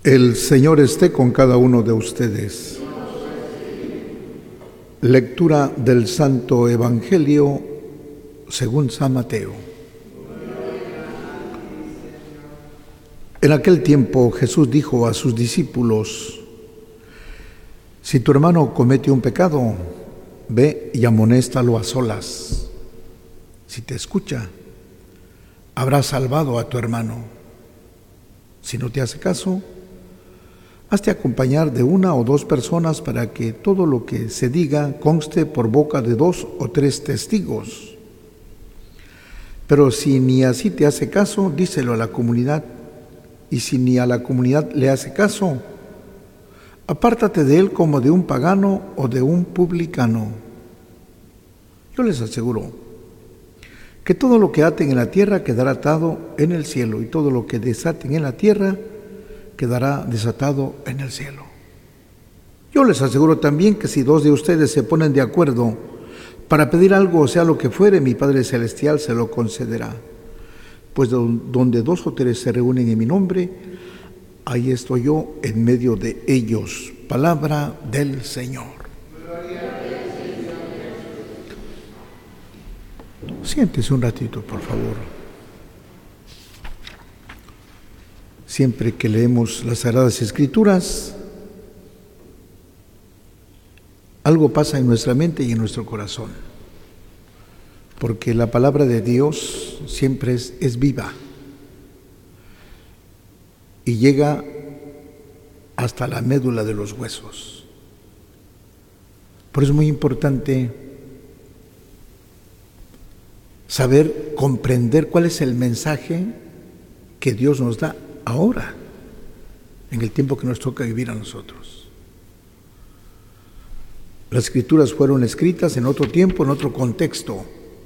El Señor esté con cada uno de ustedes. Lectura del Santo Evangelio según San Mateo. En aquel tiempo Jesús dijo a sus discípulos: si tu hermano comete un pecado, ve y amonéstalo a solas. Si te escucha, habrás salvado a tu hermano. Si no te hace caso, hazte acompañar de una o dos personas para que todo lo que se diga conste por boca de 2 o 3 testigos. Pero si ni así te hace caso, díselo a la comunidad. Y si ni a la comunidad le hace caso, apártate de él como de un pagano o de un publicano. Yo les aseguro que todo lo que aten en la tierra quedará atado en el cielo, y todo lo que desaten en la tierra quedará desatado en el cielo. Yo les aseguro también que si 2 de ustedes se ponen de acuerdo para pedir algo, o sea lo que fuere, mi Padre Celestial se lo concederá. Pues donde 2 o 3 se reúnen en mi nombre, ahí estoy yo en medio de ellos. Palabra del Señor. Siéntese un ratito, por favor. Siempre que leemos las Sagradas Escrituras, algo pasa en nuestra mente y en nuestro corazón, porque la palabra de Dios siempre es viva y llega hasta la médula de los huesos. Por eso es muy importante saber, comprender cuál es el mensaje que Dios nos da ahora, en el tiempo que nos toca vivir a nosotros. Las Escrituras fueron escritas en otro tiempo, en otro contexto,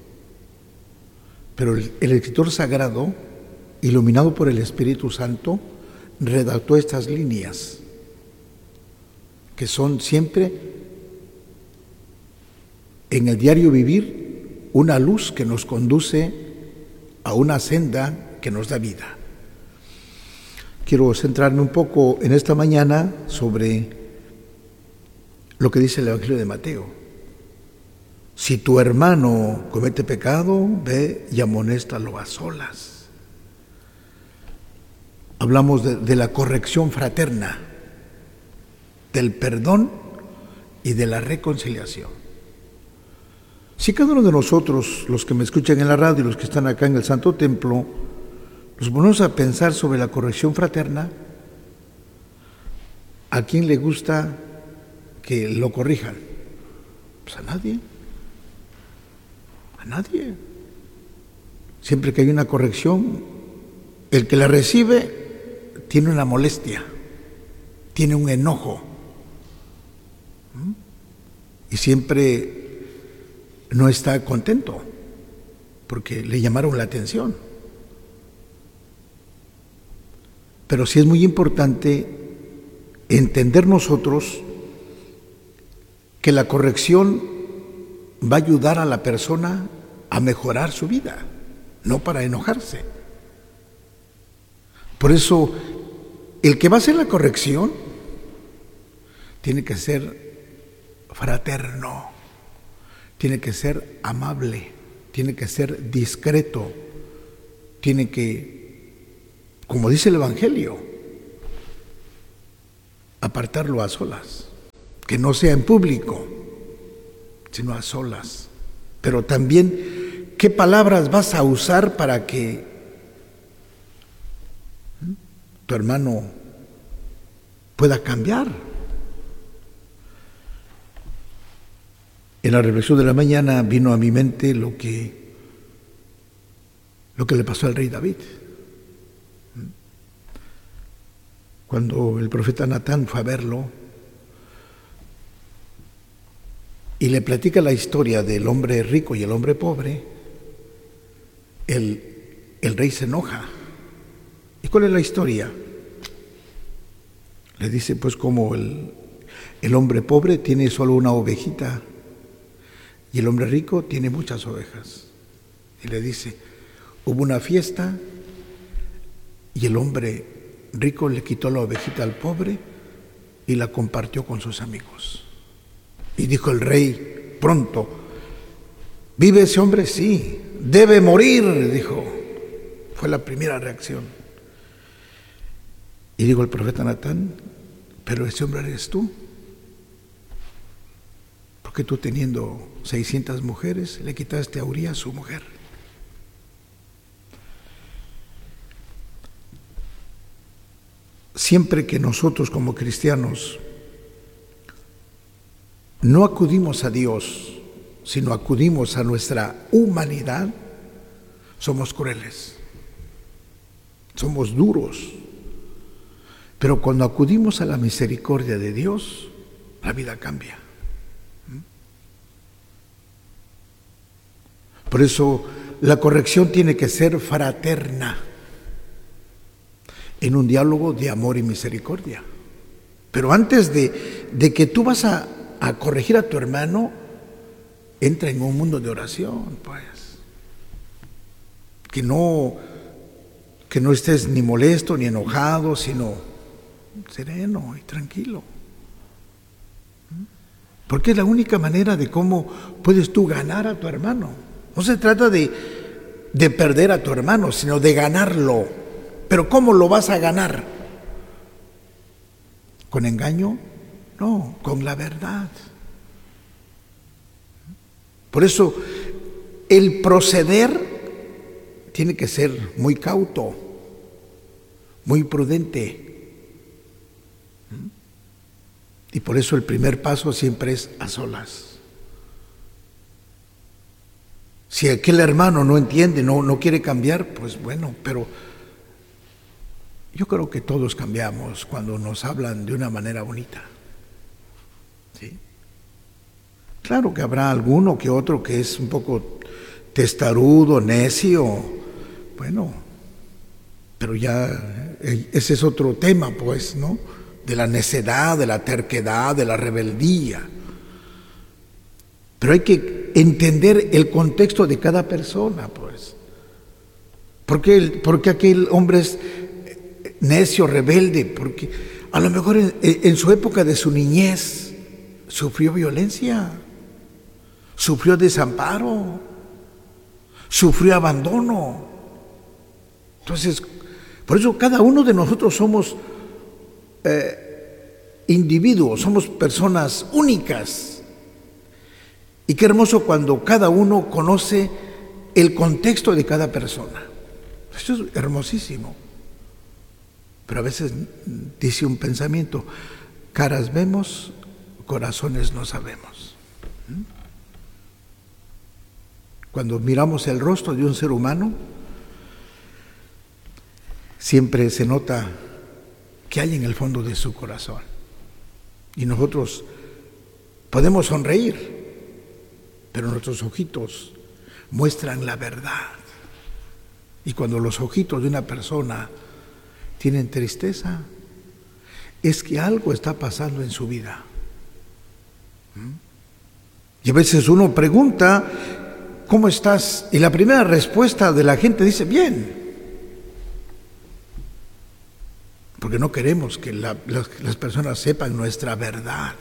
pero el escritor sagrado, iluminado por el Espíritu Santo, redactó estas líneas, que son siempre en el diario vivir una luz que nos conduce a una senda que nos da vida. Quiero centrarme un poco en esta mañana sobre lo que dice el Evangelio de Mateo. Si tu hermano comete pecado, ve y amonéstalo a solas. Hablamos de la corrección fraterna, del perdón y de la reconciliación. Si cada uno de nosotros, los que me escuchan en la radio y los que están acá en el Santo Templo, nos ponemos a pensar sobre la corrección fraterna, ¿a quién le gusta que lo corrijan? Pues a nadie. A nadie. Siempre que hay una corrección, el que la recibe tiene una molestia, tiene un enojo. Y siempre no está contento porque le llamaron la atención. Pero sí es muy importante entender nosotros que la corrección va a ayudar a la persona a mejorar su vida, no para enojarse. Por eso, el que va a hacer la corrección tiene que ser fraterno, tiene que ser amable, tiene que ser discreto, tiene que, como dice el Evangelio, apartarlo a solas, que no sea en público, sino a solas. Pero también, ¿qué palabras vas a usar para que tu hermano pueda cambiar? En la reflexión de la mañana vino a mi mente lo que le pasó al rey David. Cuando el profeta Natán fue a verlo y le platica la historia del hombre rico y el hombre pobre, el rey se enoja. ¿Y cuál es la historia? Le dice, pues como el hombre pobre tiene solo una ovejita y el hombre rico tiene muchas ovejas. Y le dice, hubo una fiesta y el hombre rico le quitó la ovejita al pobre y la compartió con sus amigos. Y dijo el rey pronto: ¿vive ese hombre? Sí. Debe morir, dijo. Fue la primera reacción. Y dijo el profeta Natán: pero ese hombre eres tú. Porque tú, teniendo 600 mujeres, le quitaste a Urías su mujer. Siempre que nosotros como cristianos no acudimos a Dios, sino acudimos a nuestra humanidad, somos crueles, somos duros. Pero cuando acudimos a la misericordia de Dios, la vida cambia. Por eso la corrección tiene que ser fraterna, en un diálogo de amor y misericordia. Pero antes de que tú vas a corregir a tu hermano, entra en un mundo de oración, pues. Que no estés ni molesto ni enojado, sino sereno y tranquilo. Porque es la única manera de cómo puedes tú ganar a tu hermano. No se trata de perder a tu hermano, sino de ganarlo. Pero ¿cómo lo vas a ganar? ¿Con engaño? No, con la verdad. Por eso el proceder tiene que ser muy cauto, muy prudente. Y por eso el primer paso siempre es a solas. Si aquel hermano no entiende, no quiere cambiar, pues bueno, pero yo creo que todos cambiamos cuando nos hablan de una manera bonita. ¿Sí? Claro que habrá alguno que otro que es un poco testarudo, necio, bueno, pero ya ese es otro tema, pues, ¿no? De la necedad, de la terquedad, de la rebeldía. Pero hay que entender el contexto de cada persona, pues. ¿Por qué aquel hombre es necio, rebelde? Porque a lo mejor en su época de su niñez sufrió violencia, sufrió desamparo, sufrió abandono. Entonces, por eso cada uno de nosotros somos individuos, somos personas únicas. Y qué hermoso cuando cada uno conoce el contexto de cada persona. Esto es hermosísimo. Pero a veces dice un pensamiento: caras vemos, corazones no sabemos. Cuando miramos el rostro de un ser humano, siempre se nota qué hay en el fondo de su corazón. Y nosotros podemos sonreír, pero nuestros ojitos muestran la verdad. Y cuando los ojitos de una persona tienen tristeza, es que algo está pasando en su vida. Y a veces uno pregunta: ¿cómo estás? Y la primera respuesta de la gente dice: bien. Porque no queremos que las personas sepan nuestra verdad.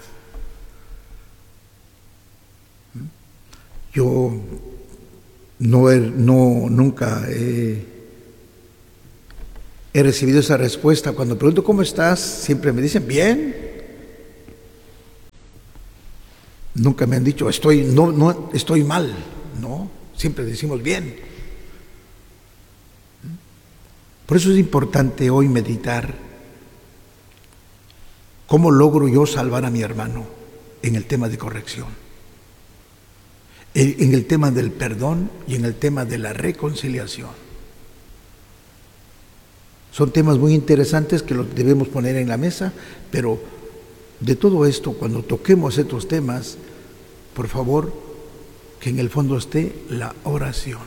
Yo nunca he recibido esa respuesta. Cuando pregunto ¿cómo estás?, siempre me dicen bien. Nunca me han dicho estoy mal. No, siempre decimos bien. Por eso es importante hoy meditar cómo logro yo salvar a mi hermano en el tema de corrección, en el tema del perdón y en el tema de la reconciliación. Son temas muy interesantes que los debemos poner en la mesa, pero de todo esto, cuando toquemos estos temas, por favor, que en el fondo esté la oración.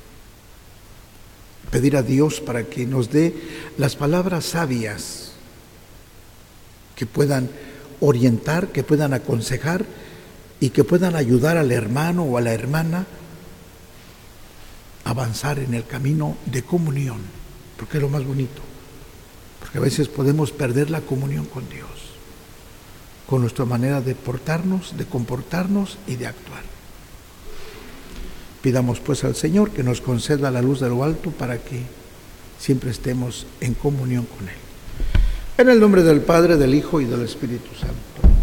Pedir a Dios para que nos dé las palabras sabias que puedan orientar, que puedan aconsejar y que puedan ayudar al hermano o a la hermana a avanzar en el camino de comunión, porque es lo más bonito. porque a veces podemos perder la comunión con Dios, con nuestra manera de portarnos, de comportarnos y de actuar. Pidamos pues al Señor que nos conceda la luz de lo alto para que siempre estemos en comunión con Él. En el nombre del Padre, del Hijo y del Espíritu Santo.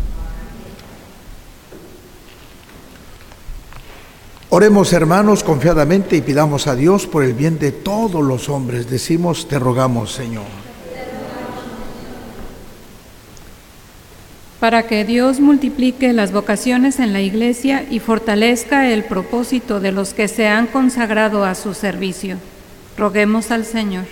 Oremos, hermanos, confiadamente y pidamos a Dios por el bien de todos los hombres. Decimos, te rogamos, Señor. Para que Dios multiplique las vocaciones en la Iglesia y fortalezca el propósito de los que se han consagrado a su servicio. Roguemos al Señor.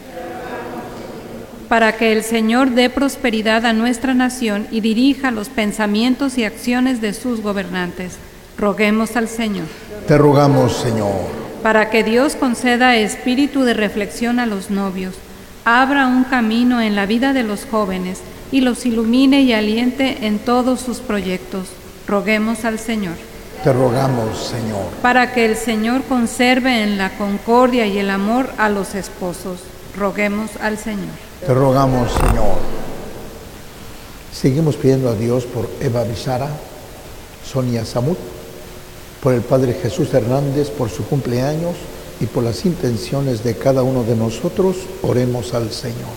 Para que el Señor dé prosperidad a nuestra nación y dirija los pensamientos y acciones de sus gobernantes. Roguemos al Señor. Te rogamos, Señor. Para que Dios conceda espíritu de reflexión a los novios, abra un camino en la vida de los jóvenes y los ilumine y aliente en todos sus proyectos. Roguemos al Señor. Te rogamos, Señor. Para que el Señor conserve en la concordia y el amor a los esposos. Roguemos al Señor. Te rogamos, Señor. Seguimos pidiendo a Dios por Eva Bizara, Sonia Samut, por el Padre Jesús Hernández, por su cumpleaños y por las intenciones de cada uno de nosotros. Oremos al Señor.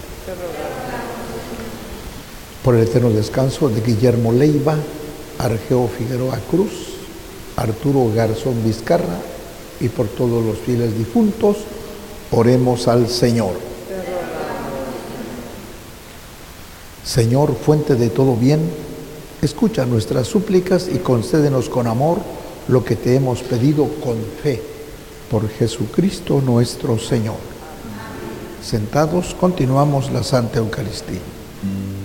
Por el eterno descanso de Guillermo Leiva, Argeo Figueroa Cruz, Arturo Garzón Vizcarra y por todos los fieles difuntos, oremos al Señor. Señor, fuente de todo bien, escucha nuestras súplicas y concédenos con amor lo que te hemos pedido con fe, por Jesucristo nuestro Señor. Sentados, continuamos la Santa Eucaristía.